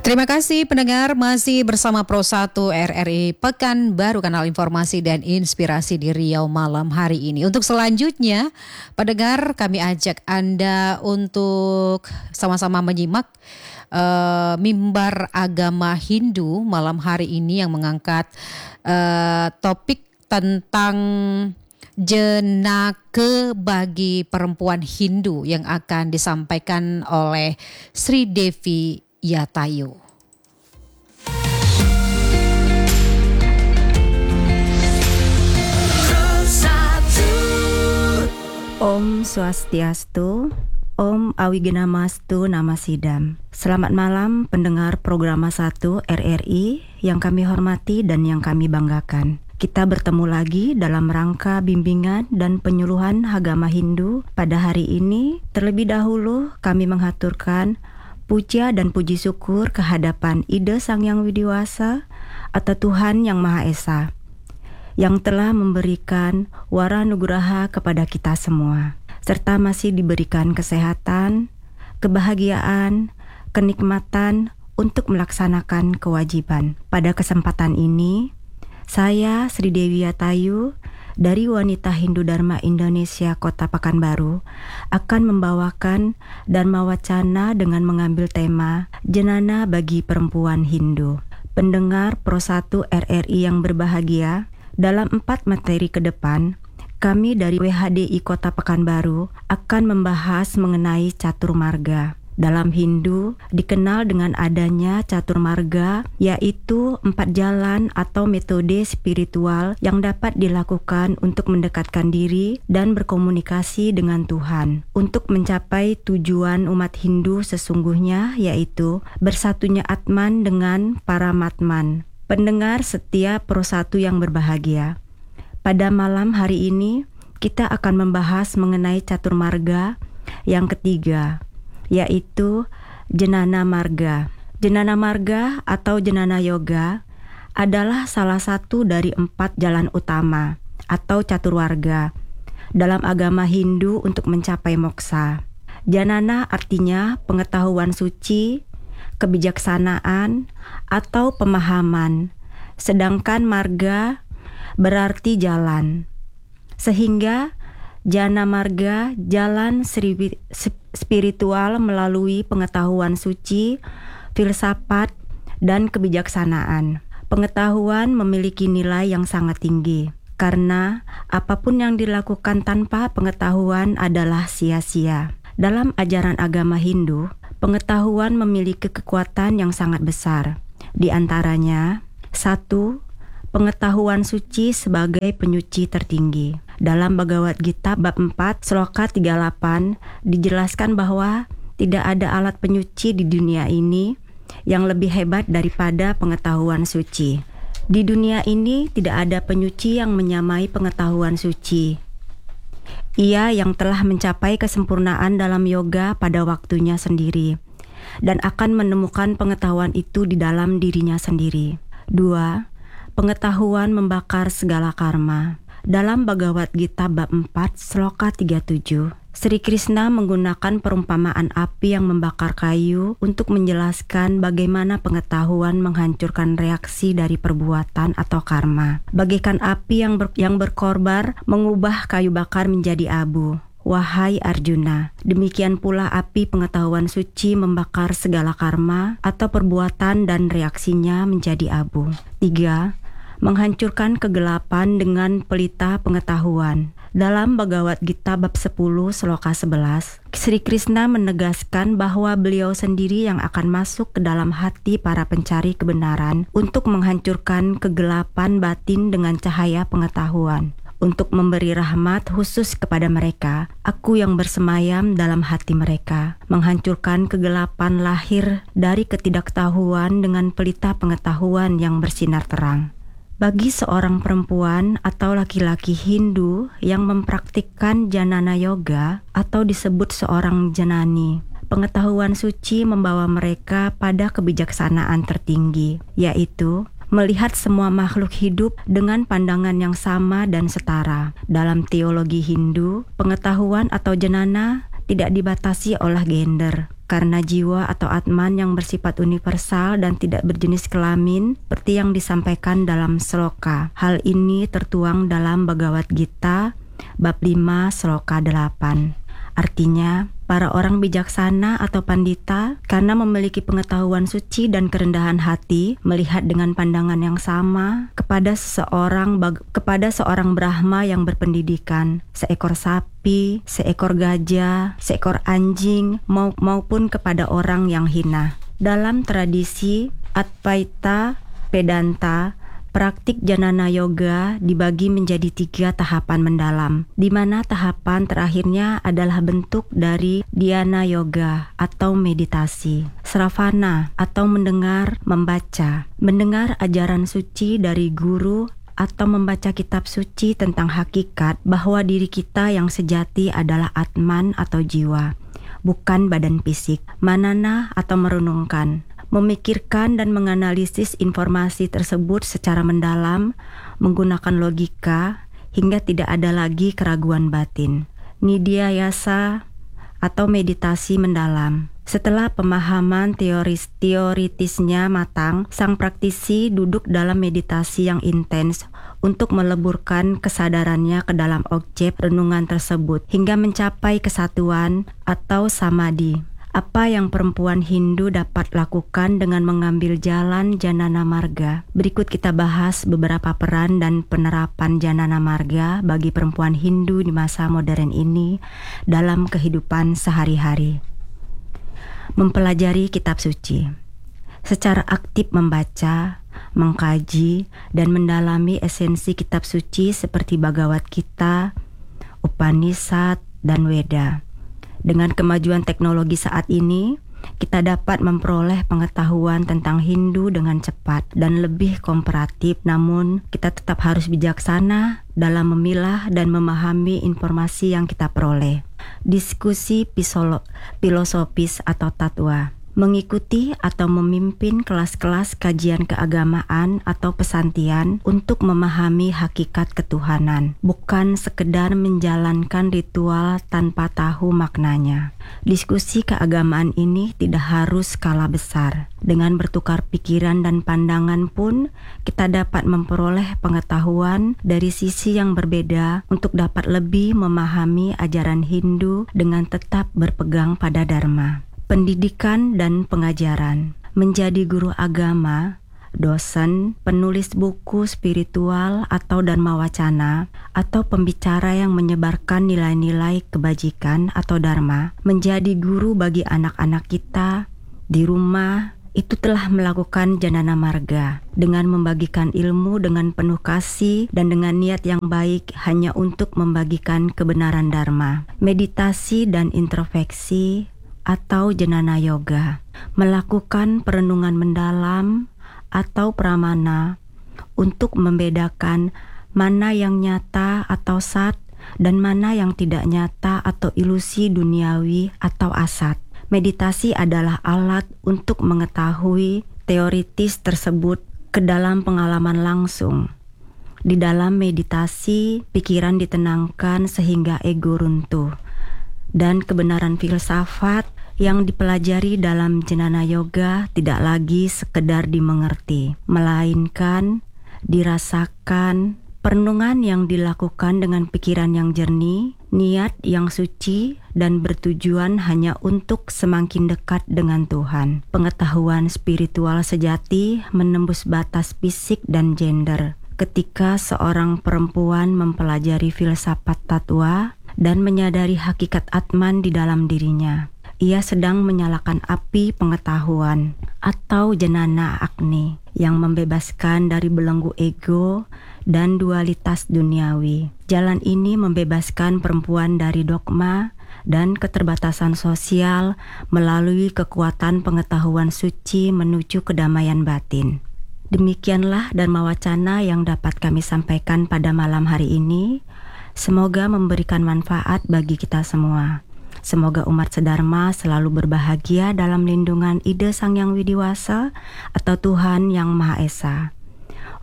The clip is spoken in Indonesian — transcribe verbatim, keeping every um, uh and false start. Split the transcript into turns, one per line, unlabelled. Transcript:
Terima kasih pendengar, masih bersama Pro satu R R I Pekanbaru, kanal informasi dan inspirasi di Riau malam hari ini. Untuk selanjutnya, pendengar, kami ajak Anda untuk sama-sama menyimak uh, mimbar agama Hindu malam hari ini yang mengangkat uh, topik tentang jenaka bagi perempuan Hindu yang akan disampaikan oleh Sri Devi Yatayu.
Om Swastiastu, Om Awigenamastu Namasidam. Selamat malam pendengar program satu R R I yang kami hormati dan yang kami banggakan. Kita bertemu lagi dalam rangka bimbingan dan penyuluhan agama Hindu pada hari ini. Terlebih dahulu kami menghaturkan puja dan puji syukur kehadapan Ida Sang Yang Widiwasa atau Tuhan Yang Maha Esa yang telah memberikan wara nugraha kepada kita semua, serta masih diberikan kesehatan, kebahagiaan, kenikmatan untuk melaksanakan kewajiban. Pada kesempatan ini, saya Sri Devi Yatayu dari Wanita Hindu Dharma Indonesia Kota Pekanbaru akan membawakan Dharma Wacana dengan mengambil tema Jenana bagi Perempuan Hindu. Pendengar Pro satu R R I yang berbahagia, dalam empat materi ke depan, kami dari W H D I Kota Pekanbaru akan membahas mengenai catur marga. Dalam Hindu dikenal dengan adanya catur marga, yaitu empat jalan atau metode spiritual yang dapat dilakukan untuk mendekatkan diri dan berkomunikasi dengan Tuhan untuk mencapai tujuan umat Hindu sesungguhnya, yaitu bersatunya Atman dengan Paramatman. Pendengar setia Pro satu yang berbahagia, pada malam hari ini kita akan membahas mengenai catur marga yang ketiga, yaitu Jenana Marga. Jenana Marga atau Jenana Yoga adalah salah satu dari empat jalan utama atau catur warga dalam agama Hindu untuk mencapai moksa. Janana artinya pengetahuan suci, kebijaksanaan, atau pemahaman, sedangkan marga berarti jalan. Sehingga Jana Marga, jalan spiritual melalui pengetahuan suci, filsafat, dan kebijaksanaan. Pengetahuan memiliki nilai yang sangat tinggi, karena apapun yang dilakukan tanpa pengetahuan adalah sia-sia. Dalam ajaran agama Hindu, pengetahuan memiliki kekuatan yang sangat besar. Di antaranya, satu, pengetahuan suci sebagai penyuci tertinggi. Dalam Bhagavad Gita bab empat sloka tiga puluh delapan dijelaskan bahwa tidak ada alat penyuci di dunia ini yang lebih hebat daripada pengetahuan suci. Di dunia ini tidak ada penyuci yang menyamai pengetahuan suci. Ia yang telah mencapai kesempurnaan dalam yoga pada waktunya sendiri dan akan menemukan pengetahuan itu di dalam dirinya sendiri. Dua, pengetahuan membakar segala karma. Dalam Bhagavad Gita bab empat sloka tiga puluh tujuh, Sri Krishna menggunakan perumpamaan api yang membakar kayu untuk menjelaskan bagaimana pengetahuan menghancurkan reaksi dari perbuatan atau karma. Bagaikan api yang, ber, yang berkorbar mengubah kayu bakar menjadi abu. Wahai Arjuna, demikian pula api pengetahuan suci membakar segala karma atau perbuatan dan reaksinya menjadi abu. Tiga, menghancurkan kegelapan dengan pelita pengetahuan. Dalam Bhagavad Gita bab sepuluh sloka sebelas, Sri Krishna menegaskan bahwa beliau sendiri yang akan masuk ke dalam hati para pencari kebenaran untuk menghancurkan kegelapan batin dengan cahaya pengetahuan. Untuk memberi rahmat khusus kepada mereka, aku yang bersemayam dalam hati mereka, menghancurkan kegelapan lahir dari ketidaktahuan dengan pelita pengetahuan yang bersinar terang. Bagi seorang perempuan atau laki-laki Hindu yang mempraktikkan Janana Yoga atau disebut seorang Janani, pengetahuan suci membawa mereka pada kebijaksanaan tertinggi, yaitu melihat semua makhluk hidup dengan pandangan yang sama dan setara. Dalam teologi Hindu, pengetahuan atau Janana tidak dibatasi oleh gender. karena jiwa atau atman yang bersifat universal dan tidak berjenis kelamin seperti yang disampaikan dalam sloka. Hal ini tertuang dalam Bhagavad Gita bab lima sloka delapan. Artinya, para orang bijaksana atau pandita karena memiliki pengetahuan suci dan kerendahan hati melihat dengan pandangan yang sama kepada seseorang kepada seorang Brahma yang berpendidikan, seekor sapi, seekor gajah, seekor anjing maupun kepada orang yang hina. Dalam tradisi Advaita Vedanta, praktik Jnana Yoga dibagi menjadi tiga tahapan mendalam, di mana tahapan terakhirnya adalah bentuk dari Dhyana Yoga atau meditasi. Sravana atau mendengar, membaca. Mendengar ajaran suci dari guru atau membaca kitab suci tentang hakikat bahwa diri kita yang sejati adalah Atman atau jiwa, bukan badan fisik. Manana atau merenungkan. Memikirkan dan menganalisis informasi tersebut secara mendalam menggunakan logika hingga tidak ada lagi keraguan batin. Nidhyayasa atau meditasi mendalam. Setelah pemahaman teoris teoritisnya matang, sang praktisi duduk dalam meditasi yang intens untuk meleburkan kesadarannya ke dalam objek renungan tersebut hingga mencapai kesatuan atau samadhi. Apa yang perempuan Hindu dapat lakukan dengan mengambil jalan Janana Marga? Berikut kita bahas beberapa peran dan penerapan Janana Marga bagi perempuan Hindu di masa modern ini dalam kehidupan sehari-hari. Mempelajari kitab suci. Secara aktif membaca, mengkaji, dan mendalami esensi kitab suci seperti Bhagavad Gita, Upanishad, dan Weda. Dengan kemajuan teknologi saat ini, kita dapat memperoleh pengetahuan tentang Hindu dengan cepat dan lebih komparatif, namun kita tetap harus bijaksana dalam memilah dan memahami informasi yang kita peroleh. Diskusi pisolo, filosofis atau tatwa. Mengikuti atau memimpin kelas-kelas kajian keagamaan atau pesantian untuk memahami hakikat ketuhanan, bukan sekedar menjalankan ritual tanpa tahu maknanya. Diskusi keagamaan ini tidak harus skala besar. Dengan bertukar pikiran dan pandangan pun, kita dapat memperoleh pengetahuan dari sisi yang berbeda untuk dapat lebih memahami ajaran Hindu dengan tetap berpegang pada Dharma. Pendidikan dan pengajaran. Menjadi guru agama, dosen, penulis buku spiritual atau dharma wacana, atau pembicara yang menyebarkan nilai-nilai kebajikan atau dharma, menjadi guru bagi anak-anak kita di rumah, itu telah melakukan Janana Marga dengan membagikan ilmu dengan penuh kasih dan dengan niat yang baik hanya untuk membagikan kebenaran dharma. Meditasi dan introspeksi atau Jnana Yoga, melakukan perenungan mendalam atau pramana untuk membedakan mana yang nyata atau sat dan mana yang tidak nyata atau ilusi duniawi atau asat. Meditasi adalah alat untuk mengetahui teoritis tersebut ke dalam pengalaman langsung. Di dalam meditasi, pikiran ditenangkan sehingga ego runtuh, dan kebenaran filsafat yang dipelajari dalam Jnana Yoga tidak lagi sekedar dimengerti, melainkan dirasakan. Perenungan yang dilakukan dengan pikiran yang jernih, niat yang suci, dan bertujuan hanya untuk semakin dekat dengan Tuhan. Pengetahuan spiritual sejati menembus batas fisik dan gender. Ketika seorang perempuan mempelajari filsafat tatwa dan menyadari hakikat Atman di dalam dirinya, ia sedang menyalakan api pengetahuan atau Jnana Agni yang membebaskan dari belenggu ego dan dualitas duniawi. Jalan ini membebaskan perempuan dari dogma dan keterbatasan sosial melalui kekuatan pengetahuan suci menuju kedamaian batin. Demikianlah dharma wacana yang dapat kami sampaikan pada malam hari ini. Semoga memberikan manfaat bagi kita semua. Semoga umat sedharma selalu berbahagia dalam lindungan ide Sang Yang Widiwasa atau Tuhan Yang Maha Esa.